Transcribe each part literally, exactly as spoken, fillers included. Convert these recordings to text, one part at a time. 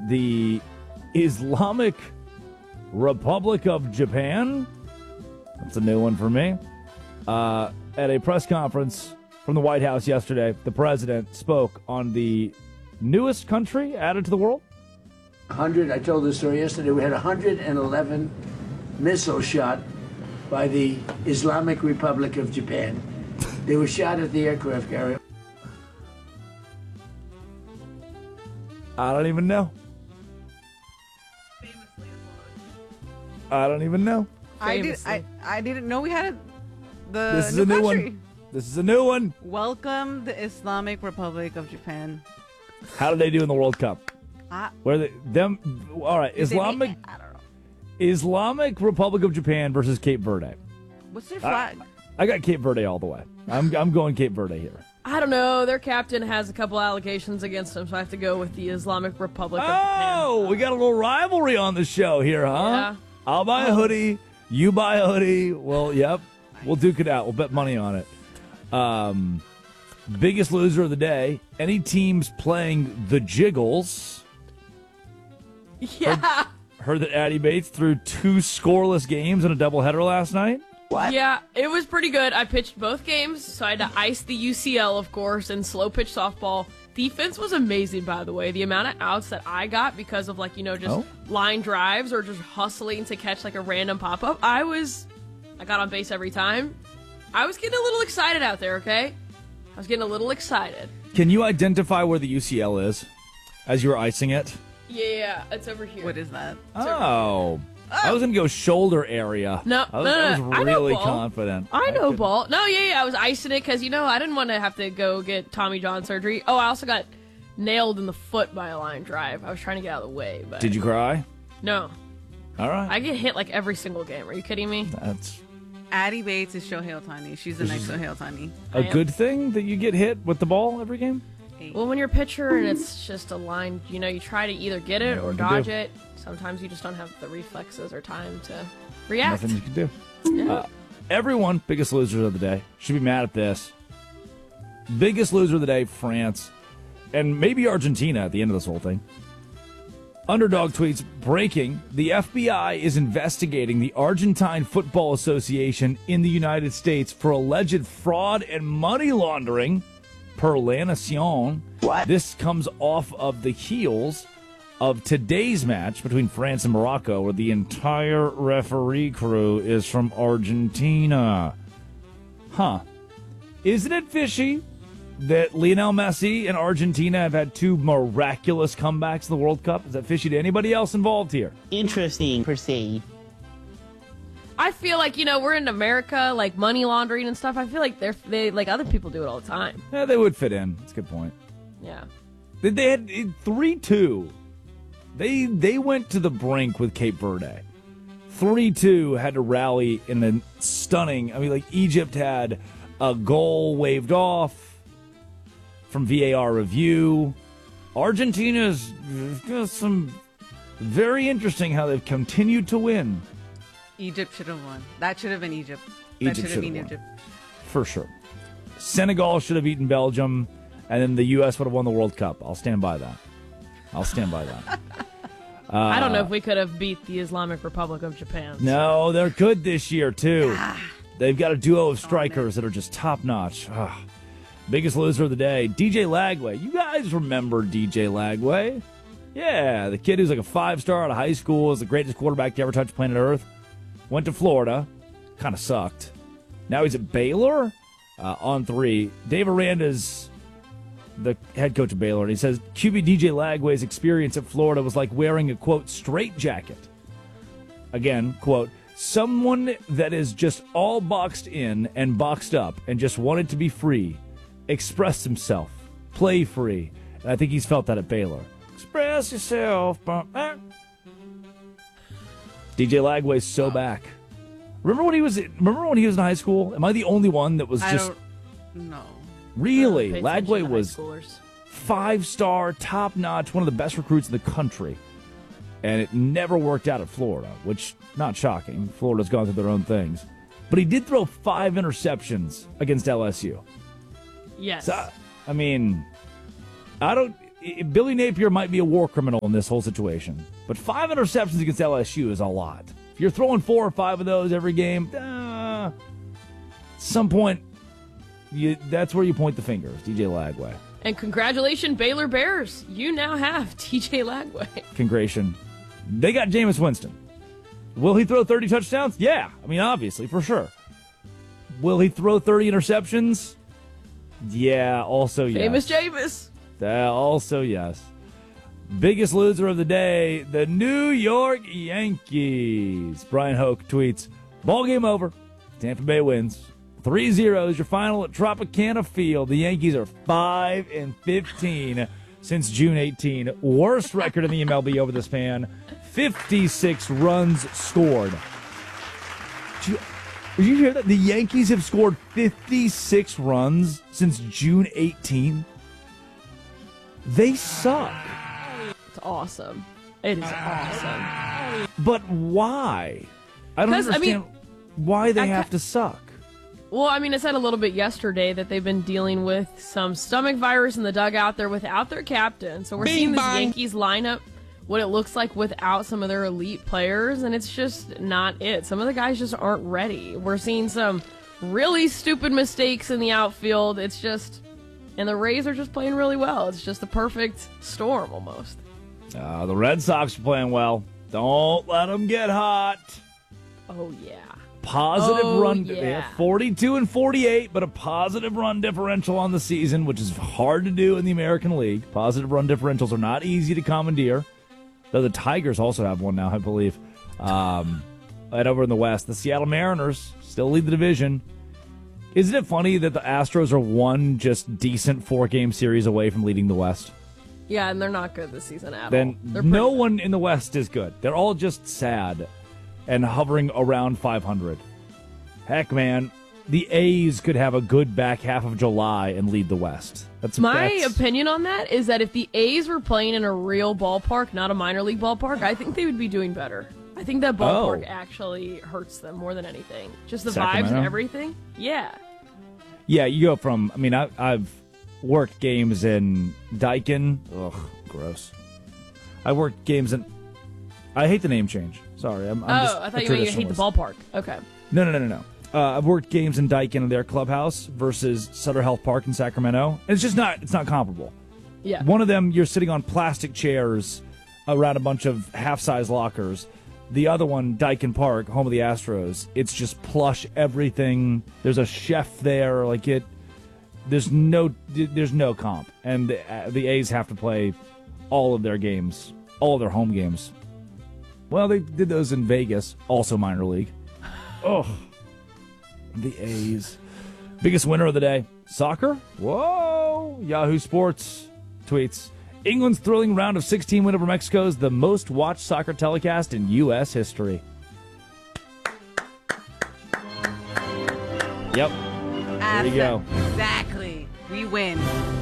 the Islamic Republic of Japan. That's a new one for me. Uh, at a press conference from the White House yesterday, the president spoke on the newest country added to the world. one hundred, I told this story yesterday, we had one hundred eleven missiles shot by the Islamic Republic of Japan. They were shot at the aircraft carrier. I don't even know. I don't even know. I did. I, I didn't know we had a, the This is new a new country. one. This is a new one. Welcome the Islamic Republic of Japan. How did they do in the World Cup? I, Where they them? All right, did they Islamic make it? I don't know. Islamic Republic of Japan versus Cape Verde. What's their flag? I got Cape Verde all the way. I'm I'm going Cape Verde here. I don't know. Their captain has a couple allegations against him, so I have to go with the Islamic Republic of Oh, Japan. we got a little rivalry on the show here, huh? Yeah. I'll buy a hoodie. You buy a hoodie. Well, yep. We'll duke it out. We'll bet money on it. Um, biggest loser of the day. Any teams playing the Jiggles? Yeah. Heard that Addie Bates threw two scoreless games in a doubleheader last night. What? Yeah, it was pretty good. I pitched both games, so I had to ice the U C L, of course, and slow pitch softball. Defense was amazing, by the way. The amount of outs that I got because of, like, you know, just Oh. line drives or just hustling to catch, like, a random pop-up, I was... I got on base every time. I was getting a little excited out there, okay? I was getting a little excited. Can you identify where the U C L is as you were icing it? Yeah, it's over here. What is that? Oh. I was going to go shoulder area. No, I was, no, no, I was no. I know really ball. confident. I know could- ball. No, yeah, yeah, I was icing it because, you know, I didn't want to have to go get Tommy John surgery. Oh, I also got nailed in the foot by a line drive. I was trying to get out of the way, but... Did you cry? No. All right. I get hit, like, every single game. Are you kidding me? That's Addie Bates is Shohei Ohtani. She's the next Shohei Ohtani. a good thing that you get hit with the ball every game? Well, when you're a pitcher and it's just a line, you know, you try to either get it or Nothing to dodge do. it. Sometimes you just don't have the reflexes or time to react. Nothing you can do. Uh, everyone, biggest losers of the day, should be mad at this. Biggest loser of the day, France. And maybe Argentina at the end of this whole thing. Underdog tweets, breaking, the F B I is investigating the Argentine Football Association in the United States for alleged fraud and money laundering, per La Nación. What? This comes off of the heels of today's match between France and Morocco, where the entire referee crew is from Argentina. Huh. Isn't it fishy that Lionel Messi and Argentina have had two miraculous comebacks in the World Cup? Is that fishy to anybody else involved here? Interesting, per se. I feel like, you know, we're in America, like money laundering and stuff. I feel like they're they like other people do it all the time. Yeah, they would fit in. That's a good point. Yeah. They, they had three two. They they went to the brink with Cape Verde. three two had to rally in a stunning, I mean, like Egypt had a goal waved off from V A R review. Argentina's got some very interesting how they've continued to win. Egypt should have won. That should have been Egypt. That Egypt should have should been have won. Egypt. For sure. Senegal should have beaten Belgium, and then the U S would have won the World Cup. I'll stand by that. I'll stand by that. Uh, I don't know if we could have beat the Islamic Republic of Japan. so- No, they're good this year, too. They've got a duo of strikers that are just top-notch. Ah. Biggest loser of the day, D J Lagway. You guys remember D J Lagway? Yeah, the kid who's like a five-star out of high school, is the greatest quarterback to ever touch planet Earth. Went to Florida. Kind of sucked. Now he's at Baylor uh, on three. Dave Aranda's the head coach of Baylor, and he says Q B D J Lagway's experience at Florida was like wearing a, quote, straitjacket. Again, quote, someone that is just all boxed in and boxed up and just wanted to be free, express himself, play free. And I think he's felt that at Baylor. Express yourself. bum, ah. D J Lagway's so back. Remember when he was remember when he was in high school? Am I the only one that was I just don't know. really Paid attention Lagway to high was schoolers. five-star, top-notch, one of the best recruits in the country. And it never worked out at Florida, which, not shocking. Florida's gone through their own things. But he did throw five interceptions against L S U. Yes. So, I mean, I don't... I- Billy Napier might be a war criminal in this whole situation, but five interceptions against L S U is a lot. If you're throwing four or five of those every game, uh, at some point, you, that's where you point the finger, D J Lagway. And congratulations, Baylor Bears. You now have D J Lagway. Congratulations. They got Jameis Winston. Will he throw thirty touchdowns? Yeah. I mean, obviously, for sure. Will he throw thirty interceptions? Yeah, also yes. Famous Jameis. Uh, also yes. Biggest loser of the day, the New York Yankees. Brian Hoke tweets, ball game over. Tampa Bay wins. three zero is your final at Tropicana Field. The Yankees are five and fifteen since June eighteenth. Worst record in the M L B over the span. fifty-six runs scored. Did you, did you hear that? The Yankees have scored fifty-six runs since June eighteenth. They suck. It's awesome. It is awesome. But why? I don't 'Cause, I understand mean, why they I have ca- to suck. Well, I mean, I said a little bit yesterday that they've been dealing with some stomach virus in the dugout there without their captain. So we're Bing seeing this bong. Yankees lineup, what it looks like without some of their elite players, and it's just not it. Some of the guys just aren't ready. We're seeing some really stupid mistakes in the outfield. It's just, and the Rays are just playing really well. It's just the perfect storm almost. Uh, the Red Sox are playing well. Don't let them get hot. Oh, yeah. Positive Oh, run. yeah. They have forty-two and forty-eight, but a positive run differential on the season, which is hard to do in the American League. Positive run differentials are not easy to commandeer. Though the Tigers also have one now, I believe. Um, right over in the West, the Seattle Mariners still lead the division. Isn't it funny that the Astros are one just decent four-game series away from leading the West? Yeah, and they're not good this season at Then all. They're no pretty- one in the West is good. They're all just sad and hovering around five hundred. Heck, man, the A's could have a good back half of July and lead the West. That's My that's, opinion on that is that if the A's were playing in a real ballpark, not a minor league ballpark, I think they would be doing better. I think that ballpark Oh. actually hurts them more than anything. Just the vibes Sacramento? and everything. Yeah. Yeah, you go from, I mean, I, I've worked games in Daikin. Ugh, gross. I worked games in, I hate the name change. Sorry, I'm, I'm oh, just I a thought you meant you hate the traditionalist. ballpark. Okay. No, no, no, no, no. Uh, I've worked games in Daikin in their clubhouse versus Sutter Health Park in Sacramento. And it's just not, it's not comparable. Yeah. One of them, you're sitting on plastic chairs around a bunch of half-size lockers. The other one, Daikin Park, home of the Astros, it's just plush everything. There's a chef there, like it. There's no, there's no comp, and the, uh, the A's have to play all of their games, all of their home games. Well, they did those in Vegas, also minor league. Oh, the A's. Biggest winner of the day, soccer. Whoa! Yahoo Sports tweets. England's thrilling round of sixteen win over Mexico is the most watched soccer telecast in U S history. Yep. There you go. Exactly. We win.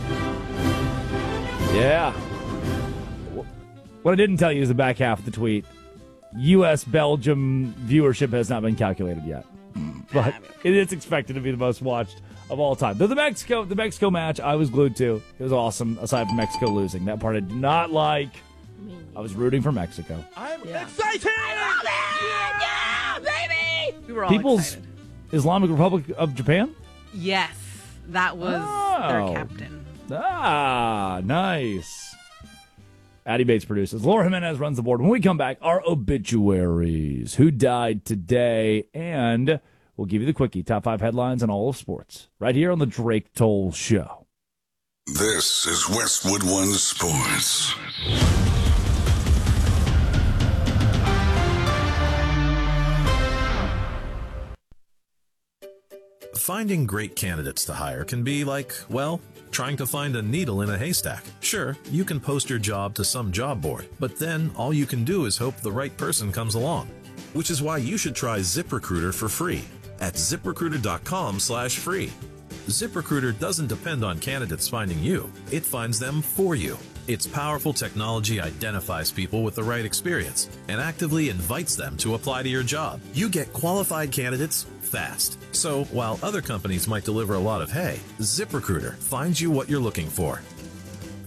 Yeah. What I didn't tell you is the back half of the tweet. U S Belgium viewership has not been calculated yet. But it is expected to be the most watched of all time. Though the Mexico the Mexico match, I was glued to. It was awesome, aside from Mexico losing. That part I did not like. I was rooting for Mexico. I'm Yeah. excited! Yeah, baby! We were all People's excited. Islamic Republic of Japan? Yes, that was Oh. their captain. Ah, nice. Addie Bates produces. Laura Jimenez runs the board. When we come back, our obituaries. Who died today? And we'll give you the quickie. Top five headlines in all of sports. Right here on the Drake Toll Show. This is Westwood One Sports. Finding great candidates to hire can be like, well, trying to find a needle in a haystack. Sure, you can post your job to some job board, but then all you can do is hope the right person comes along. Which is why you should try ZipRecruiter for free at ziprecruiter.com slash free. ZipRecruiter doesn't depend on candidates finding you. It finds them for you. Its powerful technology identifies people with the right experience and actively invites them to apply to your job. You get qualified candidates fast. So while other companies might deliver a lot of hay, ZipRecruiter finds you what you're looking for.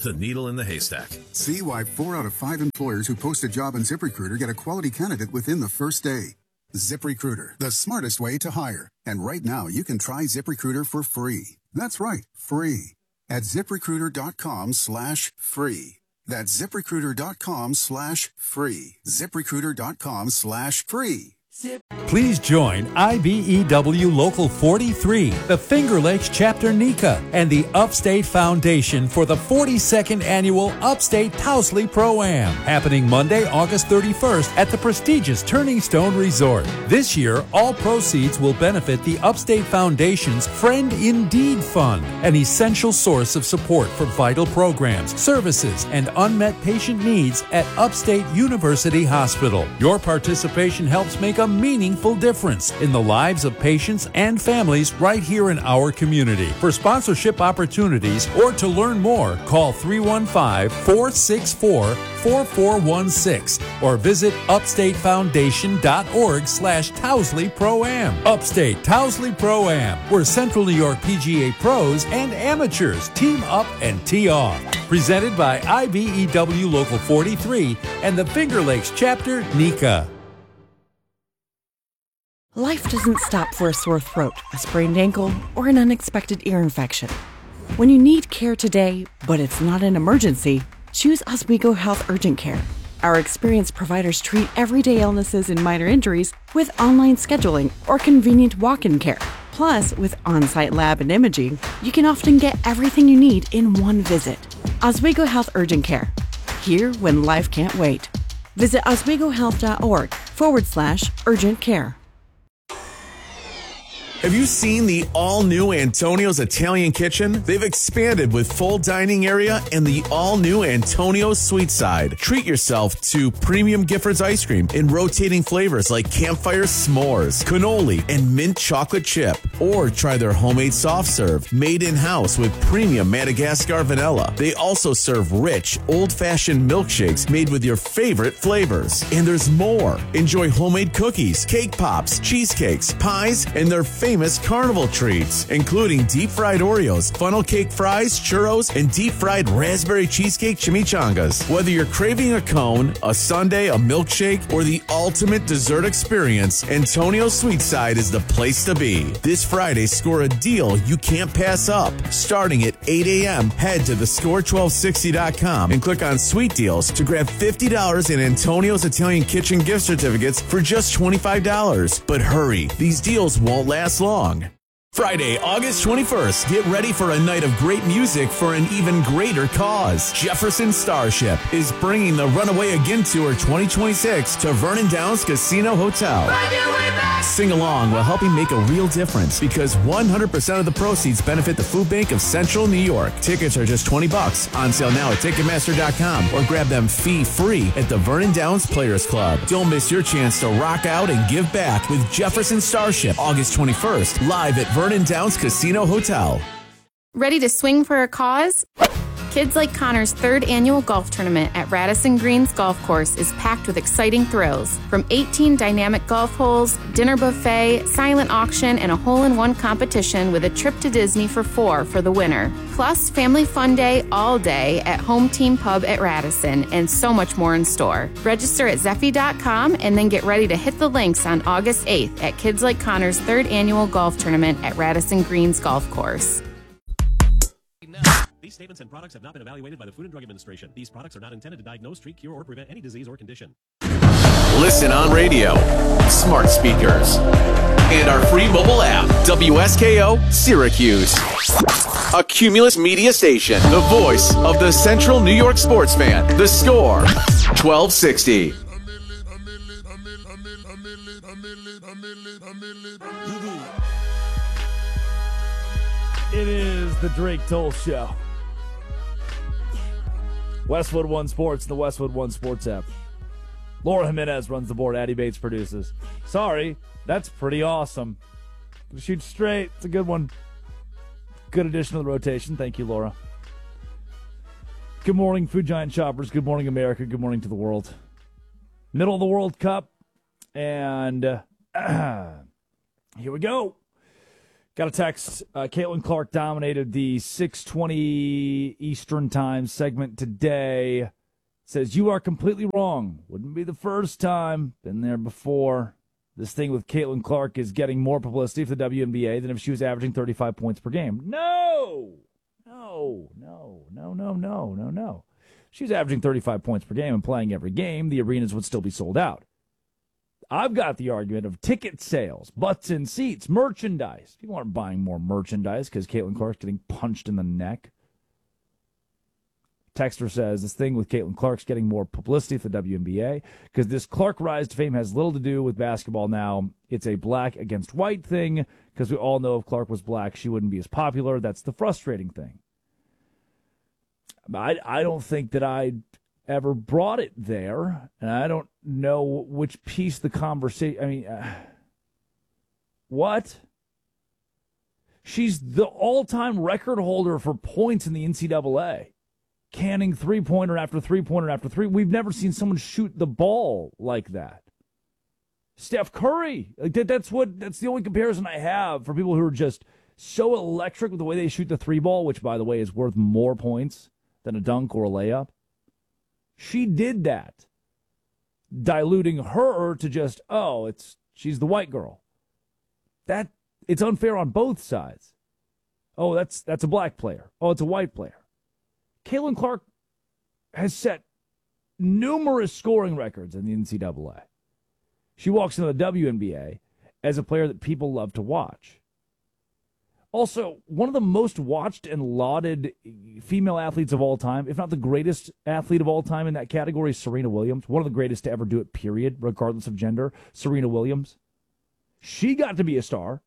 the needle in the haystack. See why four out of five employers who post a job on ZipRecruiter get a quality candidate within the first day. ZipRecruiter, the smartest way to hire. And right now, you can try ZipRecruiter for free. That's right, free. At ZipRecruiter.com slash free. That's ZipRecruiter.com slash free. ZipRecruiter.com slash free. Please join I B E W Local forty-three, the Finger Lakes Chapter NECA, and the Upstate Foundation for the forty-second Annual Upstate Towsley Pro-Am, happening Monday, August thirty-first at the prestigious Turning Stone Resort. This year, all proceeds will benefit the Upstate Foundation's Friend Indeed Fund, an essential source of support for vital programs, services, and unmet patient needs at Upstate University Hospital. Your participation helps make a meaningful difference in the lives of patients and families right here in our community. For sponsorship opportunities or to learn more, call three one five, four six four, four four one six or visit upstatefoundation.org slash Towsley Pro-Am. Upstate Towsley Pro-Am, where Central New York P G A pros and amateurs team up and tee off. Presented by I B E W Local forty-three and the Finger Lakes Chapter NECA. Life doesn't stop for a sore throat, a sprained ankle, or an unexpected ear infection. When you need care today, but it's not an emergency, choose Oswego Health Urgent Care. Our experienced providers treat everyday illnesses and minor injuries with online scheduling or convenient walk-in care. Plus, with on-site lab and imaging, you can often get everything you need in one visit. Oswego Health Urgent Care. Here when life can't wait. Visit oswegohealth.org forward slash urgent care. Have you seen the all-new Antonio's Italian Kitchen? They've expanded with full dining area and the all-new Antonio's Sweet Side. Treat yourself to premium Giffords ice cream in rotating flavors like campfire s'mores, cannoli, and mint chocolate chip. Or try their homemade soft serve, made in-house with premium Madagascar vanilla. They also serve rich, old-fashioned milkshakes made with your favorite flavors. And there's more. Enjoy homemade cookies, cake pops, cheesecakes, pies, and their favorite famous carnival treats, including deep-fried Oreos, funnel cake fries, churros, and deep-fried raspberry cheesecake chimichangas. Whether you're craving a cone, a sundae, a milkshake, or the ultimate dessert experience, Antonio's Sweet Side is the place to be. This Friday, score a deal you can't pass up. Starting at eight a.m., head to the score twelve sixty dot com and click on Sweet Deals to grab fifty dollars in Antonio's Italian Kitchen gift certificates for just twenty-five dollars. But hurry, these deals won't last long. Friday, August twenty-first, get ready for a night of great music for an even greater cause. Jefferson Starship is bringing the Runaway Again Tour twenty twenty-six to Vernon Downs Casino Hotel. Sing along while helping make a real difference because one hundred percent of the proceeds benefit the Food Bank of Central New York. Tickets are just twenty bucks. On sale now at Ticketmaster dot com or grab them fee-free at the Vernon Downs Players Club. Don't miss your chance to rock out and give back with Jefferson Starship, August twenty-first, live at Vernon Downs Casino Hotel. Ready to swing for a cause? Kids Like Connor's third annual golf tournament at Radisson Greens Golf Course is packed with exciting thrills. From eighteen dynamic golf holes, dinner buffet, silent auction, and a hole-in-one competition with a trip to Disney for four for the winner. Plus, family fun day all day at Home Team Pub at Radisson, and so much more in store. Register at Zeffy dot com and then get ready to hit the links on August eighth at Kids Like Connor's third annual golf tournament at Radisson Greens Golf Course. These statements and products have not been evaluated by the Food and Drug Administration. These products are not intended to diagnose, treat, cure, or prevent any disease or condition. Listen on radio, smart speakers, and our free mobile app, W S K O Syracuse. A Cumulus Media station, the voice of the Central New York sports fan. The Score, twelve sixty. It is the Drake Toll Show. Westwood One Sports, the Westwood One Sports app. Laura Jimenez runs the board. Addie Bates produces. Sorry, that's pretty awesome. Shoot straight. It's a good one. Good addition to the rotation. Thank you, Laura. Good morning, Food Giant shoppers. Good morning, America. Good morning to the world. Middle of the World Cup. And uh, here we go. Got a text. Uh, Caitlin Clark dominated the six twenty Eastern Time segment today. Says, you are completely wrong. Wouldn't be the first time. Been there before. This thing with Caitlin Clark is getting more publicity for the W N B A than if she was averaging thirty-five points per game. No! No, no, no, no, no, no, no. She was averaging thirty-five points per game and playing every game. The arenas would still be sold out. I've got the argument of ticket sales, butts in seats, merchandise. People aren't buying more merchandise because Caitlin Clark's getting punched in the neck. Texter says, this thing with Caitlin Clark's getting more publicity for the W N B A because this Clark rise to fame has little to do with basketball now. It's a black against white thing because we all know if Clark was black, she wouldn't be as popular. That's the frustrating thing. I, I don't think that I ever brought it there, and I don't know which piece the conversation. I mean, uh, what? She's the all-time record holder for points in the N C double A. Canning three-pointer after three-pointer after three. We've never seen someone shoot the ball like that. Steph Curry. Like that, that's what. That's the only comparison I have for people who are just so electric with the way they shoot the three ball, which, by the way, is worth more points than a dunk or a layup. She did that, diluting her to just, oh, it's she's the white girl. That it's unfair on both sides. Oh, that's that's a black player. Oh, it's a white player. Caitlin Clark has set numerous scoring records in the N C double A. She walks into the W N B A as a player that people love to watch. Also, one of the most watched and lauded female athletes of all time, if not the greatest athlete of all time in that category, is Serena Williams. One of the greatest to ever do it, period, regardless of gender, Serena Williams. She got to be a star.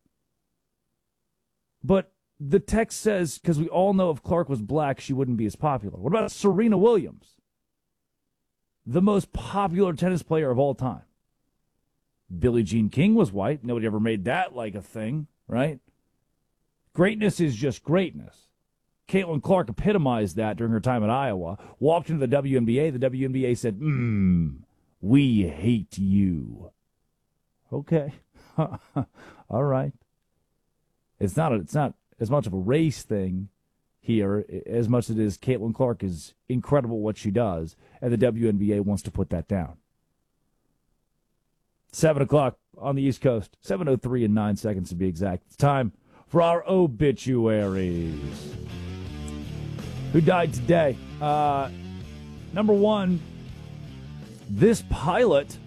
But the text says, because we all know if Clark was black, she wouldn't be as popular. What about Serena Williams? The most popular tennis player of all time. Billie Jean King was white. Nobody ever made that like a thing, right? Greatness is just greatness. Caitlin Clark epitomized that during her time at Iowa. Walked into the W N B A. The W N B A said, mm, we hate you. Okay. All right. It's not, a, it's not as much of a race thing here as much as it is Caitlin Clark is incredible what she does, and the W N B A wants to put that down. seven o'clock on the East Coast. seven oh three and nine seconds to be exact. It's time for our obituaries. Who died today? Uh, number one, this pilot.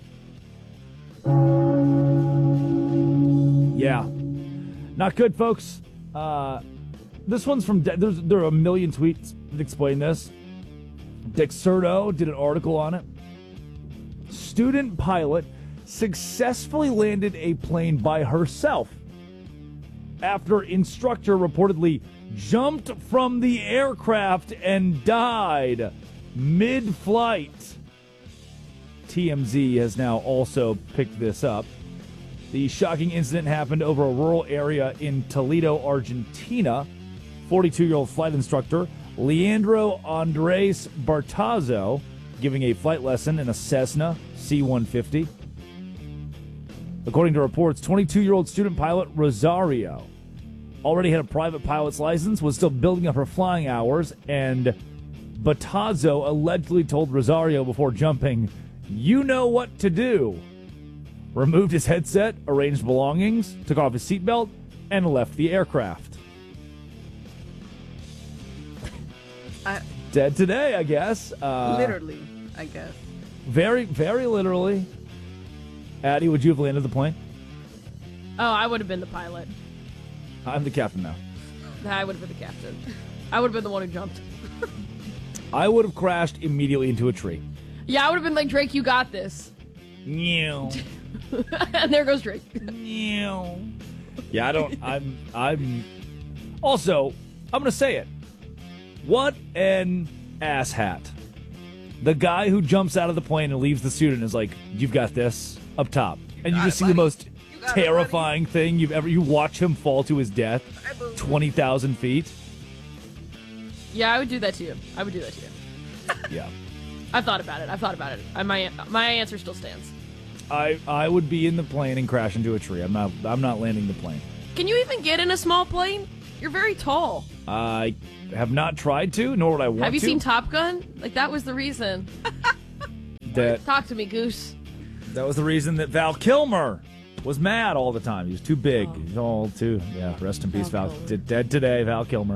Yeah. Not good, folks. Uh, this one's from, there's, there are a million tweets that explain this. Dexerto did an article on it. Student pilot successfully landed a plane by herself after instructor reportedly jumped from the aircraft and died mid-flight. T M Z has now also picked this up. The shocking incident happened over a rural area in Toledo, Argentina. forty-two-year-old flight instructor Leandro Andres Bartazzo giving a flight lesson in a Cessna C one fifty. According to reports, twenty-two-year-old student pilot Rosario already had a private pilot's license, was still building up her flying hours, and Bartazzo allegedly told Rosario before jumping, "You know what to do." Removed his headset, arranged belongings, took off his seatbelt, and left the aircraft. I, Dead today, I guess. Uh, literally, I guess. Very, very literally. Addie, would you have landed the plane? Oh, I would have been the pilot. I'm the captain now. I would have been the captain. I would have been the one who jumped. I would have crashed immediately into a tree. Yeah, I would have been like, Drake, you got this. Meow. And there goes Drake. Meow. Yeah, I don't, I'm, I'm, also, I'm going to say it. What an asshat. The guy who jumps out of the plane and leaves the student is like, you've got this, up top. And you, you just see buddy. the most terrifying it, thing you've ever, you watch him fall to his death, twenty thousand feet. Yeah, I would do that to you. I would do that to you. Yeah. I've thought about it. I've thought about it. I, my, my answer still stands. I, I would be in the plane and crash into a tree. I'm not, I'm not landing the plane. Can you even get in a small plane? You're very tall. I have not tried to, nor would I want to. Have you seen Top Gun? Like, that was the reason. that Talk to me, Goose. That was the reason that Val Kilmer was mad all the time. He was too big. He's all too, yeah, rest in peace, Val. Val dead today, Val Kilmer.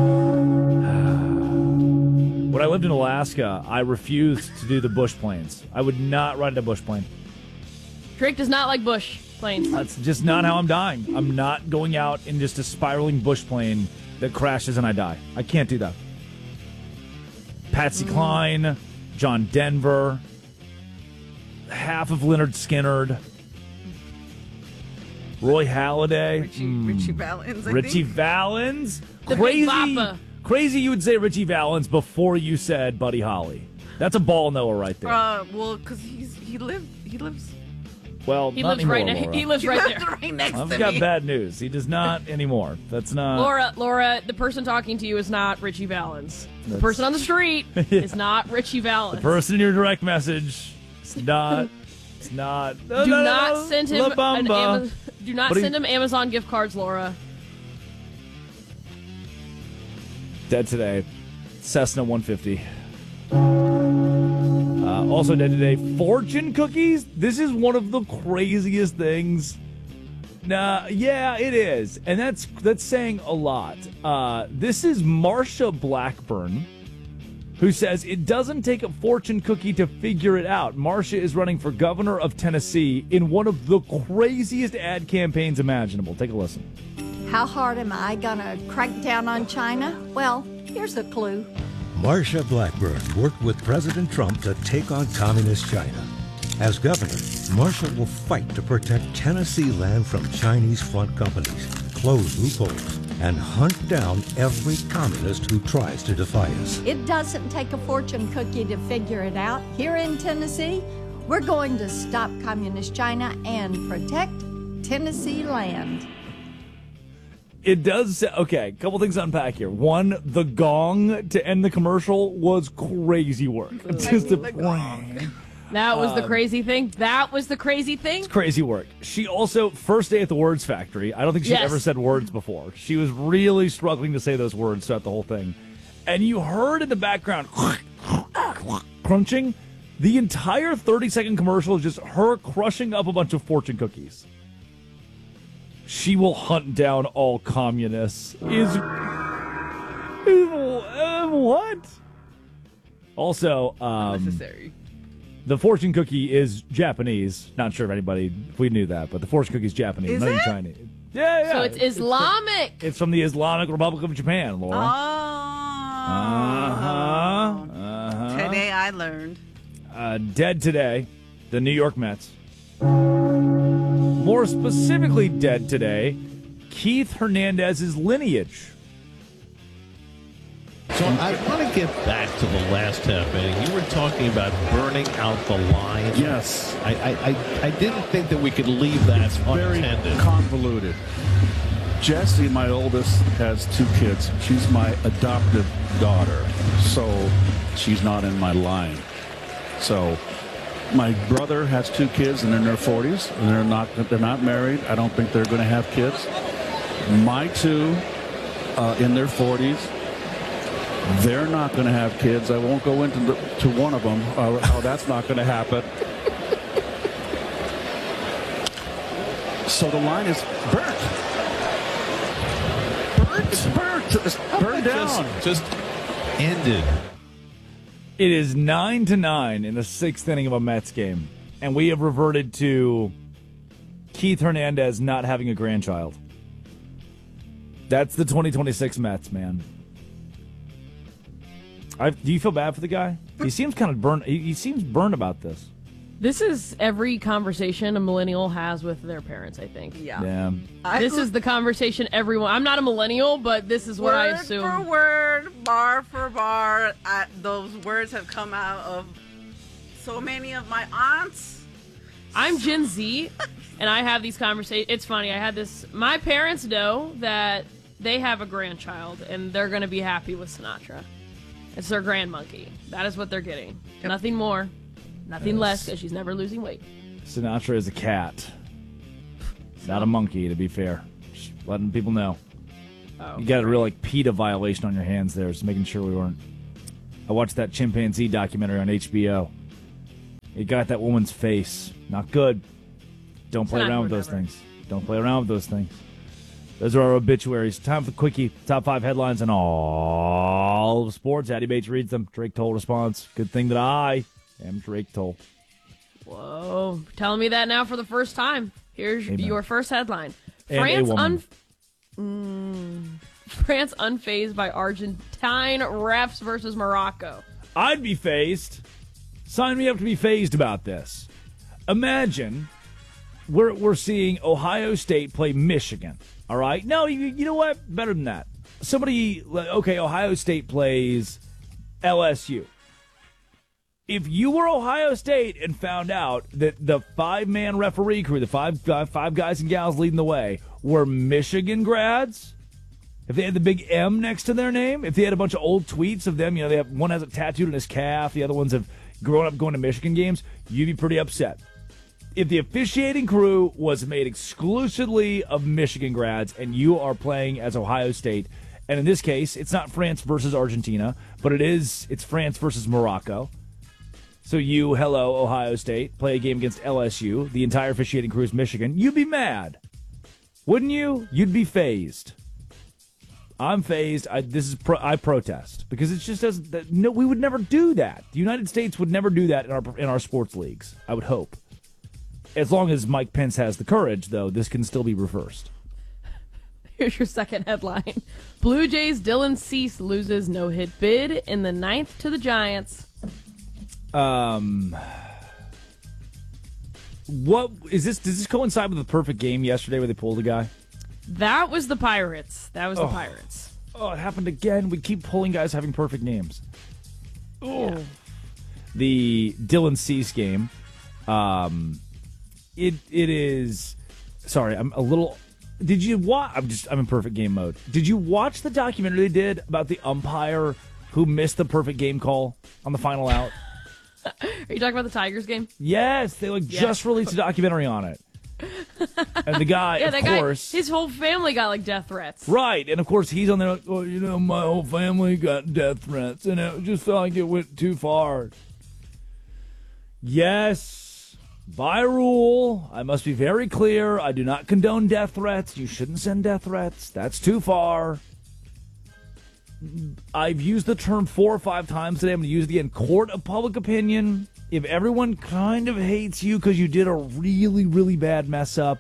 When I lived in Alaska, I refused to do the bush planes. I would not ride a bush plane. Drake does not like bush planes. That's just not how I'm dying. I'm not going out in just a spiraling bush plane that crashes and I die. I can't do that. Patsy mm. Cline, John Denver, half of Leonard Skinner, Roy Halladay, Richie, mm. Richie Valens. I Richie think. Valens. The crazy, Big Boppa. Crazy you would say Richie Valens before you said Buddy Holly. That's a ball knower right there. Uh, well, because he's he lived he lives. Well, he not lives anymore, right. Ne- Laura. he lives He right lives there. right next I've to got me. bad news. He does not anymore. That's not. Laura, Laura, the person talking to you is not Richie Valens. The That's- person on the street Yeah. is not Richie Valens. The person in your direct message is not. It's not. Do not send him La an Bamba. Ama- Do not But he- send him Amazon gift cards, Laura. Dead today. Cessna one fifty. Uh, also dead today. Fortune cookies. This is one of the craziest things. Nah, yeah, it is, and that's that's saying a lot. Uh, this is Marsha Blackburn, who says it doesn't take a fortune cookie to figure it out. Marsha is running for governor of Tennessee in one of the craziest ad campaigns imaginable. Take a listen. How hard am I going to crack down on China? Well, here's a clue. Marsha Blackburn worked with President Trump to take on communist China. As governor, Marsha will fight to protect Tennessee land from Chinese front companies, close loopholes, and hunt down every communist who tries to defy us. It doesn't take a fortune cookie to figure it out. Here in Tennessee, we're going to stop communist China and protect Tennessee land. It does say, okay, a couple things to unpack here. One, the gong to end the commercial was crazy work. Just a gong. That was the Um, crazy thing. That was the crazy thing. It's crazy work. She also, first day at the Words Factory, I don't think she'd Yes. ever said words before. She was really struggling to say those words throughout the whole thing. And you heard in the background crunching. The entire thirty-second commercial is just her crushing up a bunch of fortune cookies. She will hunt down all communists. Is, is uh, what? Also, um, Necessary. the fortune cookie is Japanese. Not sure if anybody if we knew that, but the fortune cookie is Japanese, Is not even it? Chinese. Yeah, yeah. So it's Islamic. It's from the Islamic Republic of Japan, Laura. Oh. Uh-huh. Uh-huh. Today I learned. Uh, dead today, the New York Mets. More specifically dead today, Keith Hernandez's lineage. So I want to get back to the last half inning. You were talking about burning out the line. Yes. I I, I, I didn't think that we could leave that Very unattended. convoluted. Jessie, my oldest, has two kids. She's my adoptive daughter, so she's not in my line. So my brother has two kids, and they're in their forties, and they're not they're not married. I don't think they're going to have kids. My two, uh, in their forties, they're not going to have kids. I won't go into the, to one of them uh, how that's not going to happen. So the line is burnt. Burnt. It's burnt. It's burned down. Just, just ended. It is nine to nine in the sixth inning of a Mets game, and we have reverted to Keith Hernandez not having a grandchild. That's the twenty twenty-six Mets, man. I, do you feel bad for the guy? He seems kind of burned. He, he seems burned about this. This is every conversation a millennial has with their parents, I think. Yeah. Yeah. I- This is the conversation everyone. I'm not a millennial, but this is what I assume. Word for word, bar for bar, I, those words have come out of so many of my aunts. I'm Gen Z, and I have these conversations. It's funny. I had this. My parents know that they have a grandchild, and they're going to be happy with Sinatra. It's their grand monkey. That is what they're getting. Nothing more, nothing Yes. less, because she's never losing weight. Sinatra is a cat, not a monkey, to be fair. letting people know. Oh, you got a real like PETA violation on your hands there, just making sure we weren't. I watched that chimpanzee documentary on H B O. It got that woman's face. Not good. Don't play around with those things. Don't play around with those things. Those are our obituaries. Time for the quickie. Top five headlines in all of sports. Addy Bates reads them. Drake Toll responds. Good thing that I am Drake Toll. Whoa. Telling me that now for the first time. Here's Amen. your first headline. And France a woman. un- mm, France unfazed by Argentine refs versus Morocco. I'd be phased. Sign me up to be phased about this. Imagine we're we're seeing Ohio State play Michigan. All right? No, you, you know what? Better than that. Somebody, okay, Ohio State plays L S U. If you were Ohio State and found out that the five-man referee crew, the five, five, five guys and gals leading the way, were Michigan grads, if they had the big M next to their name, if they had a bunch of old tweets of them, you know, they have one has it tattooed on his calf, the other ones have grown up going to Michigan games, you'd be pretty upset. If the officiating crew was made exclusively of Michigan grads and you are playing as Ohio State, and in this case, it's not France versus Argentina, but it is, it's France versus Morocco. So you, hello, Ohio State, play a game against L S U. The entire officiating crew is Michigan. You'd be mad. Wouldn't you? You'd be phased. I'm phased. I, this is pro, I protest because it just doesn't. That, no, we would never do that. The United States would never do that in our in our sports leagues. I would hope. As long as Mike Pence has the courage, though, this can still be reversed. Here's your second headline. Blue Jays' Dylan Cease loses no-hit bid in the ninth to the Giants. Um, what is this? Does this coincide with the perfect game yesterday where they pulled a guy? That was the Pirates. That was oh. the Pirates. Oh, it happened again. We keep pulling guys having perfect games. Oh, yeah. The Dylan Cease game. Um, it it is. Sorry, I'm a little. Did you watch? I'm just. I'm in perfect game mode. Did you watch the documentary they did about the umpire who missed the perfect game call on the final out? Are you talking about the Tigers game? Yes, they like Yeah. just released a documentary on it. And the guy, yeah, of that course, guy, his whole family got like death threats. right, and of course he's on there. Like, well, you know, my whole family got death threats, and it just felt like it went too far. Yes, by rule, I must be very clear. I do not condone death threats. You shouldn't send death threats. That's too far. I've used the term four or five times today. I'm going to use it again. Court of public opinion. If everyone kind of hates you because you did a really, really bad mess up,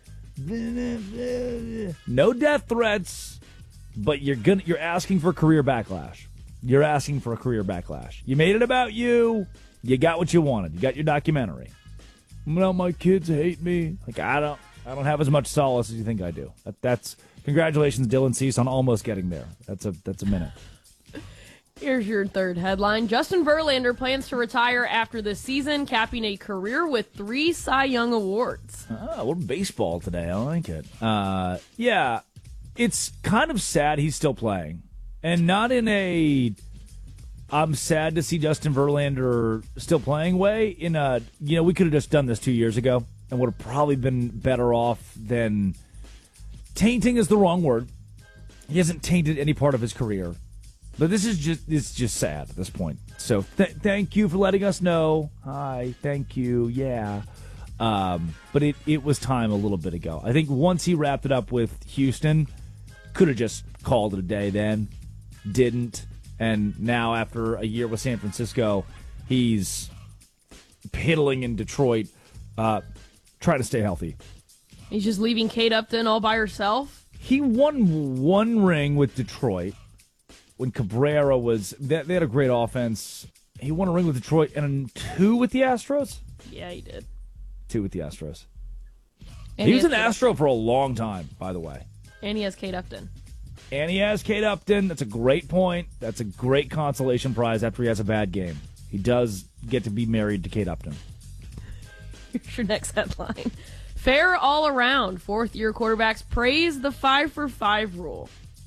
no death threats, but you're gonna you're asking for career backlash. You're asking for a career backlash. You made it about you. You got what you wanted. You got your documentary. Well, my kids hate me. Like I don't. I don't have as much solace as you think I do. That, that's congratulations, Dylan Cease, on almost getting there. That's a that's a minute. Here's your third headline. Justin Verlander plans to retire after this season, capping a career with three Cy Young awards. Oh, we're baseball today. I like it. Uh, yeah, it's kind of sad he's still playing, and not in a I'm sad to see Justin Verlander still playing way. In a you know we could have just done this two years ago and would have probably been better off than tainting is the wrong word. He hasn't tainted any part of his career. But this is just it's just sad at this point. So th- thank you for letting us know. Hi, thank you. Yeah. Um, but it, it was time a little bit ago. I think once he wrapped it up with Houston, could have just called it a day then. Didn't. And now after a year with San Francisco, he's piddling in Detroit, uh, trying to stay healthy. He's just leaving Kate Upton all by herself? He won one ring with Detroit. When Cabrera was, they, they had a great offense. He won a ring with Detroit and two with the Astros. Yeah, he did. Two with the Astros. And he was he an has Astro for a long time, by the way. And he has Kate Upton. And he has Kate Upton. That's a great point. That's a great consolation prize after he has a bad game. He does get to be married to Kate Upton. Here's your next headline. Fair all around. Fourth-year quarterbacks praise the five for five rule.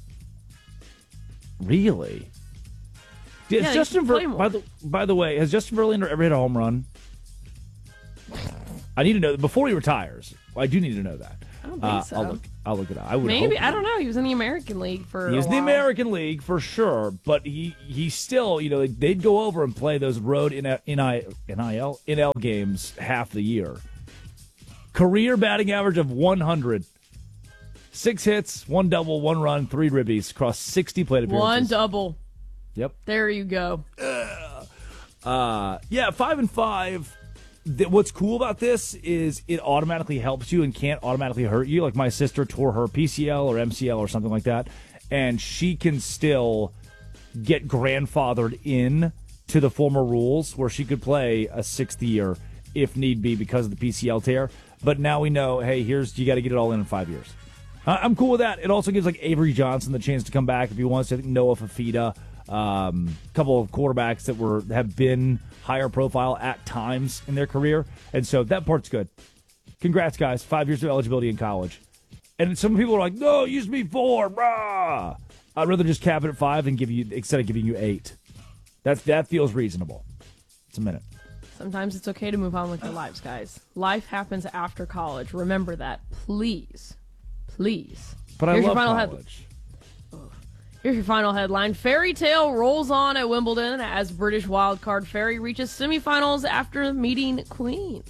Really? Has Yeah, Justin play Ver- more. by the by the way, has Justin Verlander ever hit a home run? I need to know before he retires. I do need to know that. I don't think Uh, so. I'll look. I'll look it up. I would Maybe hope I don't know. He was in the American League for. He a was in the while. American League for sure, but he he still, you know, they'd go over and play those road N I L N L games half the year. Career batting average of one hundred. Six hits, one double, one run, three ribbies across sixty plate appearances. One double. Yep. There you go. Uh, yeah, five and five. Th- What's cool about this is it automatically helps you and can't automatically hurt you. Like my sister tore her P C L or M C L or something like that, and she can still get grandfathered in to the former rules where she could play a sixth year if need be because of the P C L tear. But now we know, hey, here's you got to get it all in in five years. Uh, I'm cool with that. It also gives like Avery Johnson the chance to come back if he wants to. I think Noah Fafita, a um, couple of quarterbacks that were have been higher profile at times in their career, and so that part's good. Congrats, guys! Five years of eligibility in college, and some people are like, "No, it used to be four." Rah! I'd rather just cap it at five and give you instead of giving you eight. That that feels reasonable. It's a minute. Sometimes it's okay to move on with your lives, guys. Life happens after college. Remember that, please. Please. But I Here's love your final college. Head- Here's your final headline. Fairy tale rolls on at Wimbledon as British wildcard Fairy reaches semifinals after meeting Queen.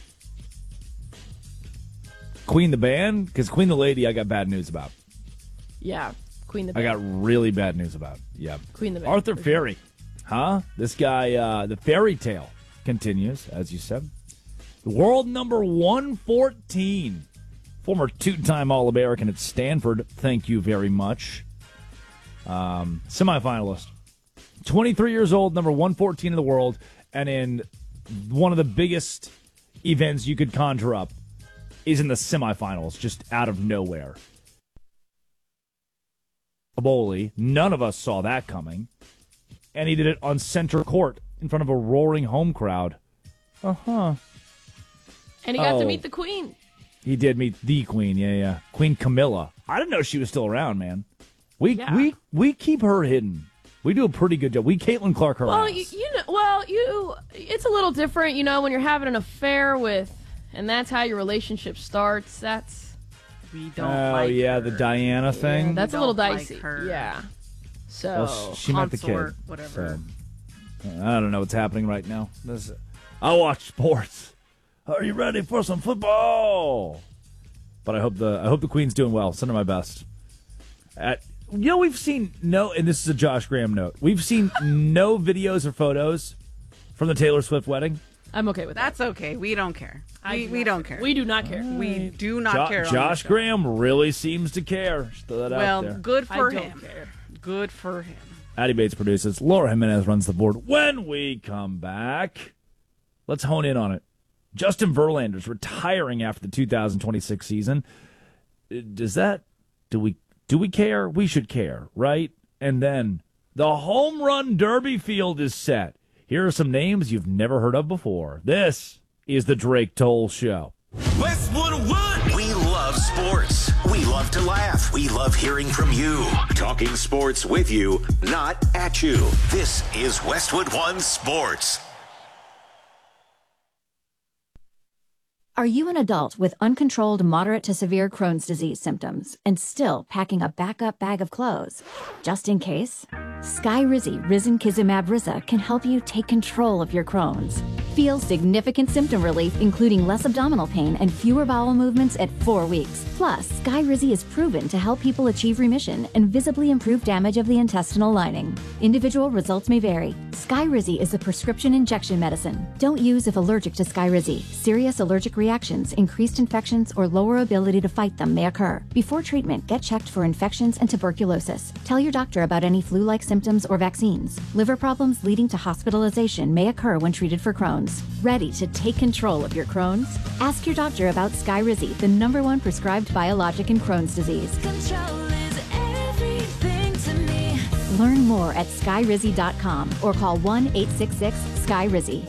Queen the band? Because Queen the lady, I got bad news about. Yeah, Queen the I band. got really bad news about. Yeah. Queen the band. Arthur Fairy. Huh? This guy, uh, the fairy tale continues, as you said. World number one fourteen. Former two-time All-American at Stanford. Thank you very much. Um, semifinalist. twenty-three years old, number one fourteen in the world, and in one of the biggest events you could conjure up is in the semifinals, just out of nowhere. Bowley, none of us saw that coming. And he did it on center court in front of a roaring home crowd. Uh-huh. And he got Oh. to meet the Queen. He did meet the Queen, yeah, yeah. Queen Camilla. I didn't know she was still around, man. We Yeah. we we keep her hidden. We do a pretty good job. We Caitlin Clark her Well, ass. you, you know, well, you. It's a little different, you know, when you're having an affair with, and that's how your relationship starts. That's we don't. Oh, like yeah, her. the Diana thing. Yeah, that's a little don't like dicey. her. Yeah. So Well, she met the kid. consort, whatever. So, I don't know what's happening right now. This, I watch sports. Are you ready for some football? But I hope the I hope the Queen's doing well. Send her my best. At, you know, we've seen no, and this is a Josh Graham note. We've seen no videos or photos from the Taylor Swift wedding. I'm okay with That's okay. We don't care. I We, do we not don't care. care. We do not care. We do not Jo- care. on Josh this show. Graham really seems to care. Just throw that Well, out there. good for I don't him. care. Good for him. Addie Bates produces. Laura Jimenez runs the board. When we come back, let's hone in on it. Justin Verlander's retiring after the two thousand twenty-six season. Does that, do we, do we care? We should care, right? And then the home run derby field is set. Here are some names you've never heard of before. This is the Drake Toll Show. Westwood One. We love sports. We love to laugh. We love hearing from you. Talking sports with you, not at you. This is Westwood One Sports. Are you an adult with uncontrolled moderate to severe Crohn's disease symptoms and still packing a backup bag of clothes? Just in case, Skyrizi Risankizumab Riza can help you take control of your Crohn's. Feel significant symptom relief, including less abdominal pain and fewer bowel movements at four weeks. Plus, Skyrizi is proven to help people achieve remission and visibly improve damage of the intestinal lining. Individual results may vary. Skyrizi is a prescription injection medicine. Don't use if allergic to Skyrizi. Serious allergic reactions, increased infections, or lower ability to fight them may occur. Before treatment, get checked for infections and tuberculosis. Tell your doctor about any flu-like symptoms or vaccines. Liver problems leading to hospitalization may occur when treated for Crohn's. Ready to take control of your Crohn's? Ask your doctor about Skyrizi, the number one prescribed biologic in Crohn's disease. Control is everything to me. Learn more at skyrizi dot com or call one eight six six Skyrizi.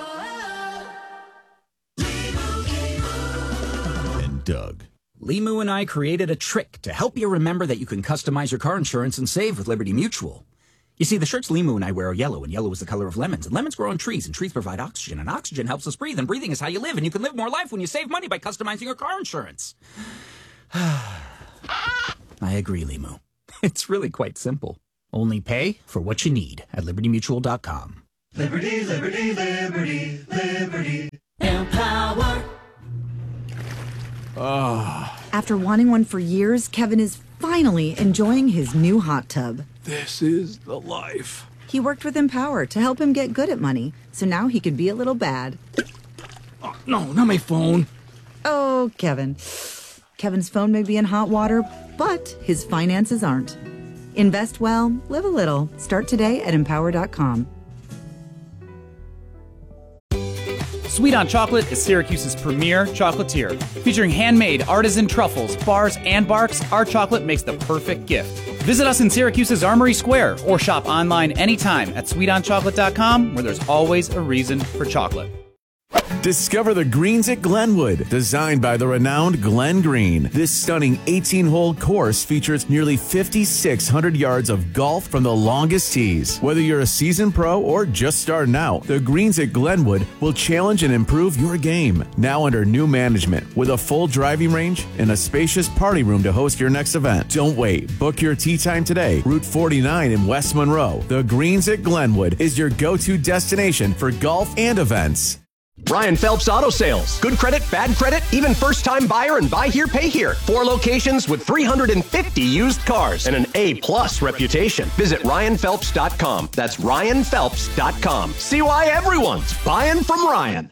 And Doug. Limu and I created a trick to help you remember that you can customize your car insurance and save with Liberty Mutual. You see, the shirts Limu and I wear are yellow, and yellow is the color of lemons, and lemons grow on trees, and trees provide oxygen, and oxygen helps us breathe, and breathing is how you live, and you can live more life when you save money by customizing your car insurance. I agree, Limu. It's really quite simple. Only pay for what you need at liberty mutual dot com. Liberty, liberty, liberty, liberty. Empower. Oh. After wanting one for years, Kevin is finally enjoying his new hot tub. This is the life. He worked with Empower to help him get good at money, so now he could be a little bad. Oh, no, not my phone. Oh, Kevin. Kevin's phone may be in hot water, but his finances aren't. Invest well, live a little. Start today at empower dot com. Sweet on Chocolate is Syracuse's premier chocolatier. Featuring handmade artisan truffles, bars, and barks, our chocolate makes the perfect gift. Visit us in Syracuse's Armory Square or shop online anytime at sweet on chocolate dot com, where there's always a reason for chocolate. Discover the greens at Glenwood, designed by the renowned Glenn Green. This stunning eighteen-hole course features nearly fifty-six hundred yards of golf from the longest tees. Whether you're a seasoned pro or just starting out, the greens at Glenwood will challenge and improve your game. Now under new management, with a full driving range and a spacious party room to host your next event. Don't wait. Book your tee time today. Route forty-nine in West Monroe. The greens at Glenwood is your go-to destination for golf and events. Ryan Phelps Auto Sales. Good credit, bad credit, even first-time buyer and buy here, pay here. Four locations with three hundred fifty used cars and an A-plus reputation. Visit ryan phelps dot com. That's ryan phelps dot com. See why everyone's buying from Ryan.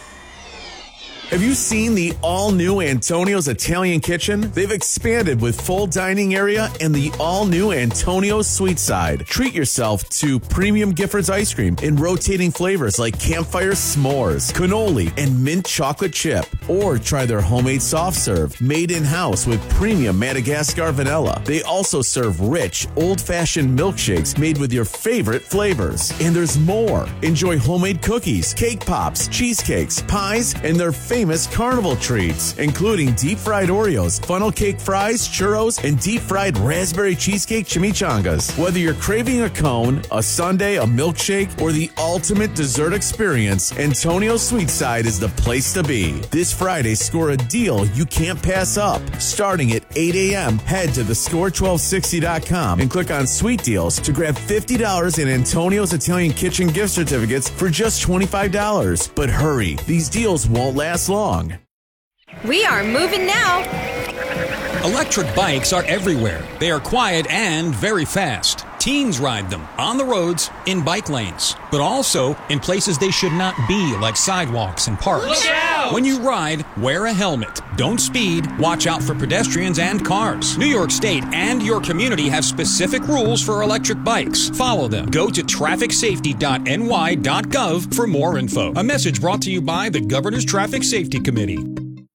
Have you seen the all-new Antonio's Italian Kitchen? They've expanded with full dining area and the all-new Antonio's Sweet Side. Treat yourself to premium Giffords ice cream in rotating flavors like campfire s'mores, cannoli, and mint chocolate chip. Or try their homemade soft serve, made in-house with premium Madagascar vanilla. They also serve rich, old-fashioned milkshakes made with your favorite flavors. And there's more. Enjoy homemade cookies, cake pops, cheesecakes, pies, and their famous carnival treats, including deep-fried Oreos, funnel cake fries, churros, and deep-fried raspberry cheesecake chimichangas. Whether you're craving a cone, a sundae, a milkshake, or the ultimate dessert experience, Antonio's Sweet Side is the place to be. This Friday, score a deal you can't pass up. Starting at eight a.m., head to the score twelve sixty dot com and click on Sweet Deals to grab fifty dollars in Antonio's Italian Kitchen gift certificates for just twenty-five dollars. But hurry, these deals won't last long. We are moving now. Electric bikes are everywhere. They are quiet and very fast. Teens ride them on the roads, in bike lanes, but also in places they should not be, like sidewalks and parks. Look out! When you ride, wear a helmet. Don't speed. Watch out for pedestrians and cars. New York State and your community have specific rules for electric bikes. Follow them. Go to traffic safety dot n y dot gov for more info. A message brought to you by the Governor's Traffic Safety Committee.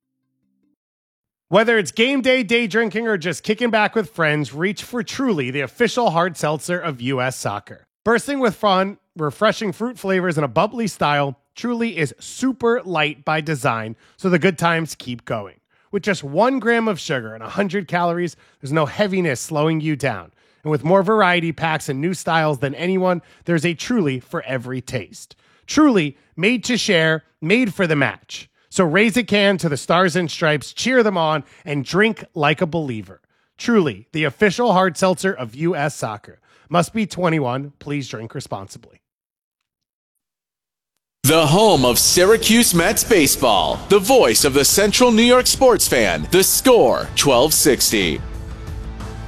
Whether it's game day, day drinking, or just kicking back with friends, reach for Truly, the official hard seltzer of U S Soccer. Bursting with fun, refreshing fruit flavors, and a bubbly style, Truly is super light by design, so the good times keep going. With just one gram of sugar and one hundred calories, there's no heaviness slowing you down. And with more variety packs and new styles than anyone, there's a Truly for every taste. Truly, made to share, made for the match. So raise a can to the Stars and Stripes, cheer them on, and drink like a believer. Truly, the official hard seltzer of U S Soccer. Must be twenty-one. Please drink responsibly. The home of Syracuse Mets baseball. The voice of the Central New York sports fan. The Score twelve sixty.